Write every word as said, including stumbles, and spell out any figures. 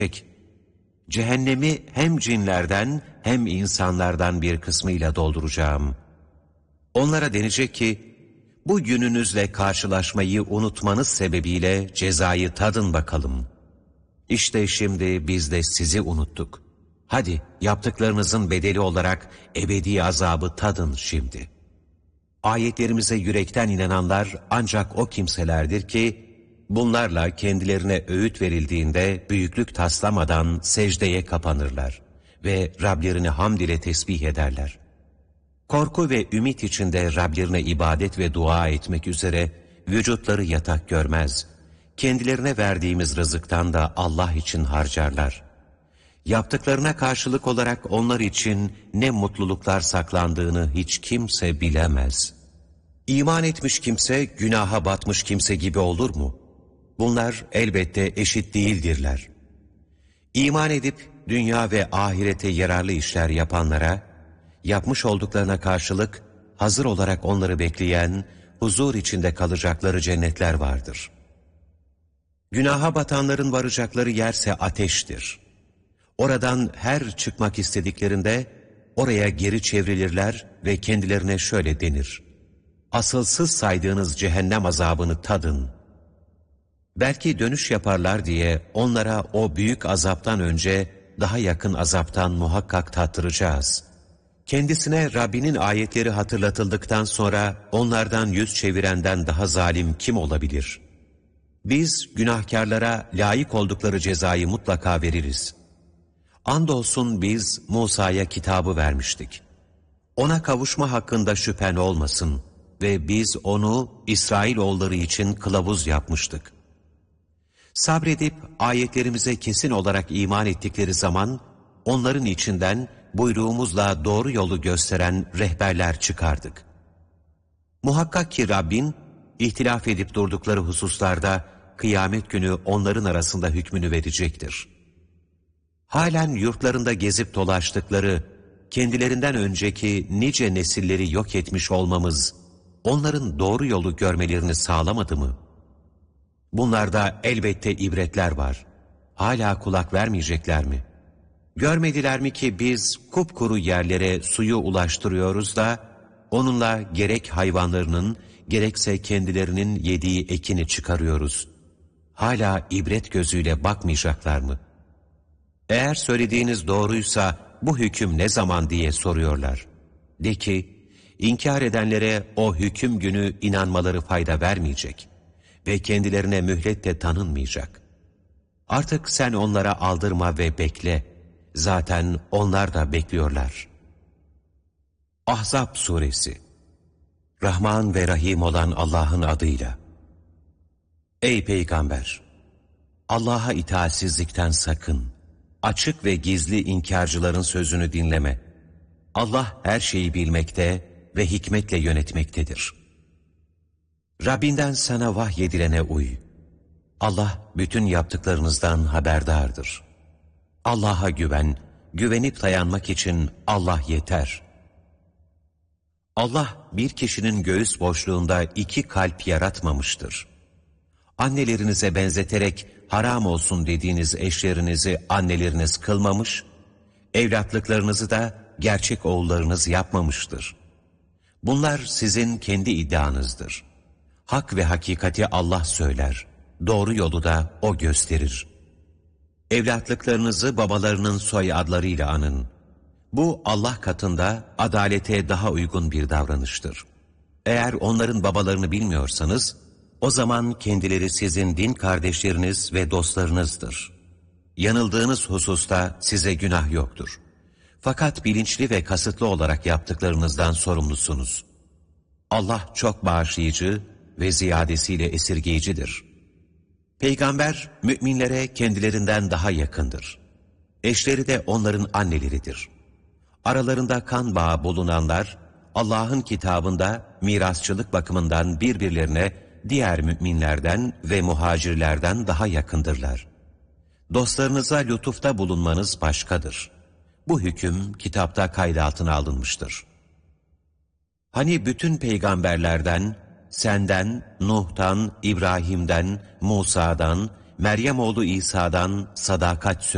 Peki, cehennemi hem cinlerden hem insanlardan bir kısmıyla dolduracağım. Onlara denecek ki, bu gününüzle karşılaşmayı unutmanız sebebiyle cezayı tadın bakalım. İşte şimdi biz de sizi unuttuk. Hadi yaptıklarınızın bedeli olarak ebedi azabı tadın şimdi. Ayetlerimize yürekten inananlar ancak o kimselerdir ki, bunlarla kendilerine öğüt verildiğinde büyüklük taslamadan secdeye kapanırlar ve Rablerini hamd ile tesbih ederler. Korku ve ümit içinde Rablerine ibadet ve dua etmek üzere vücutları yatak görmez. Kendilerine verdiğimiz rızıktan da Allah için harcarlar. Yaptıklarına karşılık olarak onlar için ne mutluluklar saklandığını hiç kimse bilemez. İman etmiş kimse, günaha batmış kimse gibi olur mu? Bunlar elbette eşit değildirler. İman edip dünya ve ahirete yararlı işler yapanlara, yapmış olduklarına karşılık hazır olarak onları bekleyen, huzur içinde kalacakları cennetler vardır. Günaha batanların varacakları yerse ateştir. Oradan her çıkmak istediklerinde oraya geri çevrilirler ve kendilerine şöyle denir: asılsız saydığınız cehennem azabını tadın. Belki dönüş yaparlar diye onlara o büyük azaptan önce daha yakın azaptan muhakkak tattıracağız. Kendisine Rabbinin ayetleri hatırlatıldıktan sonra onlardan yüz çevirenden daha zalim kim olabilir? Biz günahkarlara layık oldukları cezayı mutlaka veririz. Andolsun biz Musa'ya kitabı vermiştik. Ona kavuşma hakkında şüphen olmasın ve biz onu İsrailoğulları için kılavuz yapmıştık. Sabredip ayetlerimize kesin olarak iman ettikleri zaman onların içinden buyruğumuzla doğru yolu gösteren rehberler çıkardık. Muhakkak ki Rabbin ihtilaf edip durdukları hususlarda kıyamet günü onların arasında hükmünü verecektir. Halen yurtlarında gezip dolaştıkları, kendilerinden önceki nice nesilleri yok etmiş olmamız, onların doğru yolu görmelerini sağlamadı mı? Bunlarda elbette ibretler var. Hala kulak vermeyecekler mi? Görmediler mi ki biz kupkuru yerlere suyu ulaştırıyoruz da, onunla gerek hayvanlarının, gerekse kendilerinin yediği ekini çıkarıyoruz. Hala ibret gözüyle bakmayacaklar mı? Eğer söylediğiniz doğruysa bu hüküm ne zaman diye soruyorlar. De ki, inkar edenlere o hüküm günü inanmaları fayda vermeyecek ve kendilerine mühlet de tanınmayacak. Artık sen onlara aldırma ve bekle. Zaten onlar da bekliyorlar. Ahzab Suresi. Rahman ve Rahim olan Allah'ın adıyla. Ey Peygamber! Allah'a itaatsizlikten sakın. Açık ve gizli inkarcıların sözünü dinleme. Allah her şeyi bilmekte ve hikmetle yönetmektedir. Rabbinden sana vahyedilene uy. Allah bütün yaptıklarınızdan haberdardır. Allah'a güven, güvenip dayanmak için Allah yeter. Allah bir kişinin göğüs boşluğunda iki kalp yaratmamıştır. Annelerinize benzeterek haram olsun dediğiniz eşlerinizi anneleriniz kılmamış, evlatlıklarınızı da gerçek oğullarınız yapmamıştır. Bunlar sizin kendi iddianızdır. Hak ve hakikati Allah söyler, doğru yolu da O gösterir. Evlatlıklarınızı babalarının soy adlarıyla anın. Bu Allah katında adalete daha uygun bir davranıştır. Eğer onların babalarını bilmiyorsanız, o zaman kendileri sizin din kardeşleriniz ve dostlarınızdır. Yanıldığınız hususta size günah yoktur. Fakat bilinçli ve kasıtlı olarak yaptıklarınızdan sorumlusunuz. Allah çok bağışlayıcı ve ziyadesiyle esirgeyicidir. Peygamber, müminlere kendilerinden daha yakındır. Eşleri de onların anneleridir. Aralarında kan bağı bulunanlar, Allah'ın kitabında mirasçılık bakımından birbirlerine diğer müminlerden ve muhacirlerden daha yakındırlar. Dostlarınıza lütufta bulunmanız başkadır. Bu hüküm kitapta kayda altına alınmıştır. Hani bütün peygamberlerden, senden, Nuh'tan, İbrahim'den, Musa'dan, Meryem oğlu İsa'dan sadakat